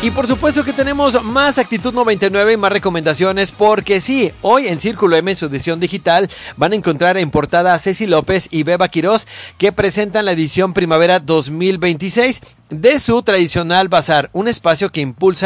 Y por supuesto que tenemos más Actitud 99 y más recomendaciones, porque sí, hoy en Círculo M, en su edición digital, van a encontrar en portada a Ceci López y Beba Quirós, que presentan la edición Primavera 2026 de su tradicional bazar, un espacio que impulsa